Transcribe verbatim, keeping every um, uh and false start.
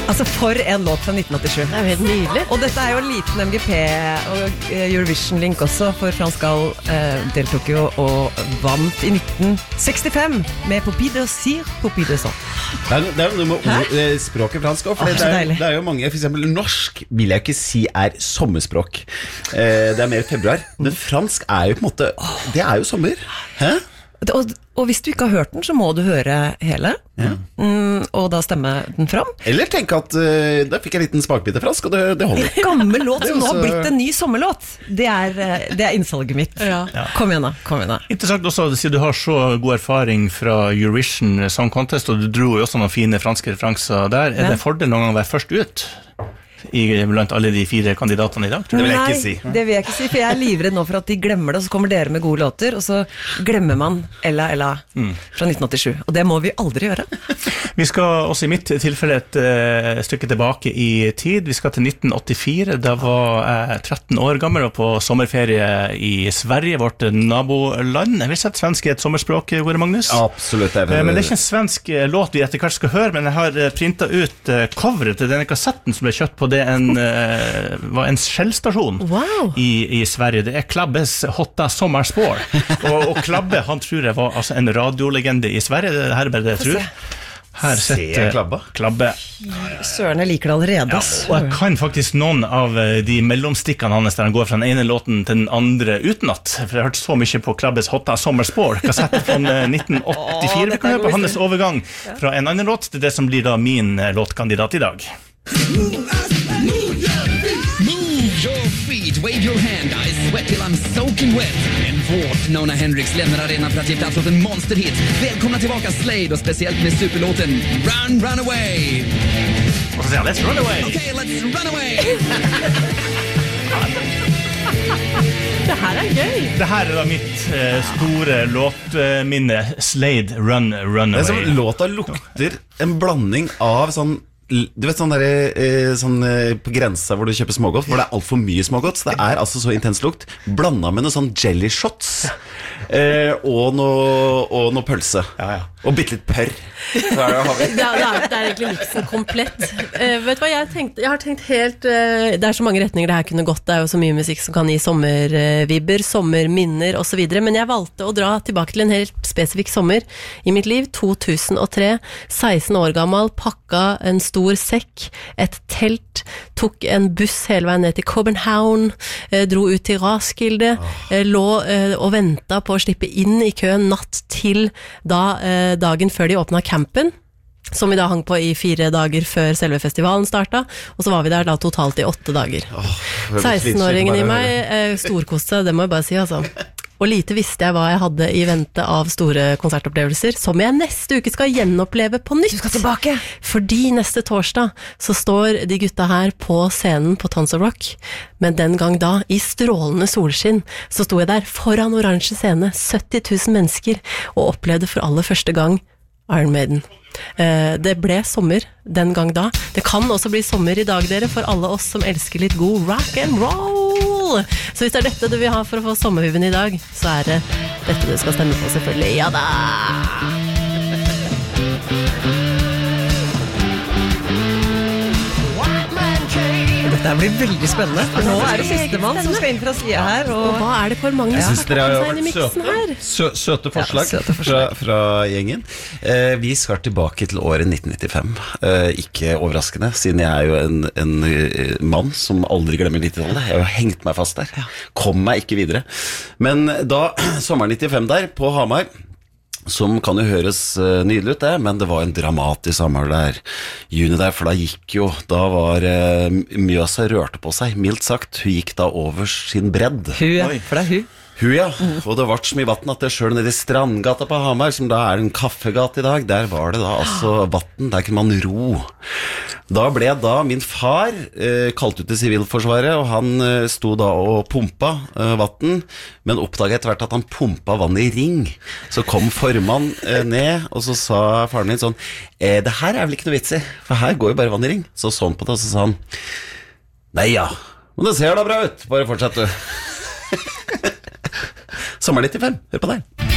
Altså for en låt fra nitten åttisju. Det er jo helt nydelig. Og dette er jo en liten M G P og Eurovision-link også, for Frans Gal eh, deltok jo og vant i nitten sekstifem med Poppy de Cire, Poppy de Sang. Det er, det er noe med ord, eh, språket fransk også, for Åh, det, så er, deilig. det er jo mange, for eksempel norsk vil jeg ikke si er sommerspråk. Eh, det er mer februar, men fransk er jo på en måte, det er jo sommer. Hæ? Og, og hvis du ikke har hørt den, så må du høre hele, Ja. mm, og da stemme den fram. Eller tenk at uh, da fikk jeg en liten smakbit av fransk, og det, det holder. Gammel låt Det er som nå har også- blitt en ny sommerlåt. Det er, eh, det er innsalget mitt. Ja. Kom igjen da, kom igjen da. Interessant også, siden du har så god erfaring fra Eurovision Song Contest, og du dro jo også noen fine franske referanser der, er Ja. det fordel noen gang å være først ut i, blant alle de fire kandidatene i dag? Det vil jeg Nei, ikke si. det vil jeg ikke si, for jeg er livredd nå for at de glemmer det, og så kommer dere med gode låter, og så glemmer man Ella Ella fra nitten åttisju, og det må vi aldri gjøre. Vi skal også i mitt tilfelle et uh, stykke tilbake i tid. Vi skal til nitten åttifire. Da var jeg tretten år gammel og på sommerferie i Sverige, vårt naboland. Jeg vil si at svensk er et sommerspråk, Gore Magnus. Absolutt. Eh, Men det er ikke en svensk eh, låt vi etter hvert skal høre, men jeg har eh, printet ut eh, coveret til denne kassetten som ble kjøpt på det en, eh, var en skjellstasjon Wow. i, i Sverige. Det er Klabbes Hotta Sommarspår. Og, og Klabbe, han tror jeg var altså, en radiolegende i Sverige. Det her er bare det jeg Få se. tror. Her Se sitter Klabba. Klabbe. Søren, jeg liker det allerede. ass. Og jeg kan faktisk noen av eh, de mellomstikkene hans der han går fra den ene låten til den andre utenat. For jeg har hørt så mye på Klabbes Hotta Sommarspår, kassetten fra eh, nitten åttifire. Vi kan høre på hans overgang fra en annen låt til det som blir da min eh, låtkandidat i dag. Move your feet, wave your hand, I sweat till I'm soaking wet. En vårt Nona Hendrix lämnar arenan för att ge plats åt en monsterhit. Välkomna tillbaka Slade och speciellt med superlåten Run, Run Away. Og så sier han, let's run away! Okay, let's run away. Det her er gøy. Det her er da mitt eh, store låtminne, Slade, Run, Run Det er som Away. låta lukter en blanding av sånn, du vet sånn der, eh, sånn eh, på grensa hvor du kjøper smågodt, hvor det er alt for mye smågodt, så det er altså så intens lukt, blandet med noe sånn jelly shots, eh, og noe, og noe pølse, og bitte litt pørr. Så er det, har vi. Det er, det, er, det er egentlig miksen komplett. Eh, vet du hva, jeg, tenkte, jeg har tenkt helt eh, Det er så mange retninger det her kunne gått. Det er jo så mye musikk som kan gi sommervibber, sommerminner og så videre. Men jeg valgte å dra tilbake til en helt spesifikk sommer i mitt liv. to tusen og tre, seksten år gammel, pakka en stor sekk, et telt, tok en buss hele veien ned til København, eh, dro ut til Raskilde, eh, lå eh, og ventet på å slippe inn i køen natt til da eh, dagen før de åpnet campen, som vi da hang på i fire dager før selve festivalen startet, og så var vi der da totalt i åtte dager. seksten-åringen i meg eh, storkoste, det må jeg bare si altså. Og lite visste jeg hva jeg hadde i vente av store konsertopplevelser, som jeg neste uke skal gjenoppleve på nytt. Du skal tilbake. Fordi neste torsdag så står de gutta her på scenen på Tons of Rock, men den gang da, i strålende solskinn, så sto jeg der foran oransje scene, sytti tusen mennesker, og opplevde for aller første gang Iron Maiden. Eh, det ble sommer den gang da. Det kan også bli sommer i dag, dere, for alle oss som elsker litt god rock and roll. Så hvis det er dette du vil ha for å få sommerhuven i dag, så er det dette du skal stemme på, selvfølgelig. Ja da! Dette her blir veldig spennende, for nå er det sistemann som skal inn fra siden her, Og og hva er det for Magnus Jeg som synes har dere har tatt med seg inn i vært miksen søte, her? sø, søte forslag, Ja, søte fra, forslag. fra gjengen. Eh, vi skal tilbake til året nitten nittifem. Eh, ikke overraskende, siden jeg er jo en, en eh, mann som aldri glemmer nittitallet. Jeg har jo hengt meg fast der. Kom meg ikke videre. Men da, sommeren nittifem der, på Hamar, som kan jo høres uh, nydelig ut det, men det var en dramatisk sommer der, juni der, for da gikk jo, da var uh, Mjøsa rørte på seg, mildt sagt, hun gikk da over sin bredd. hun, for det er hun. Hun, ja, og det var så mye vatten at det selv nede i Strandgata på Hamar, som da er en kaffegate i dag, der var det da altså vatten, der kunne man ro. Da ble da min far eh, kalt ut til Sivilforsvaret, og han eh, sto da og pumpa eh, vatten, men oppdaget etter hvert at han pumpa vann i ring. Så kom formann eh, ned, og så sa faren min sånn, eh, det her er vel ikke noe vits i, for her går jo bare vann i ring. Så sånn på det, og så sa han, nei ja, men det ser da bra ut, bare fortsett du. Sommer nittifem, hør på det.